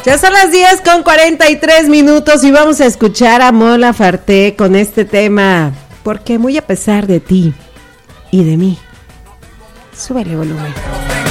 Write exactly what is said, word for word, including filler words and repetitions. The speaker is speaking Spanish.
Ya son las diez con cuarenta y tres minutos y vamos a escuchar a Mon Laferte con este tema, porque muy a pesar de ti y de mí. Súbele volumen.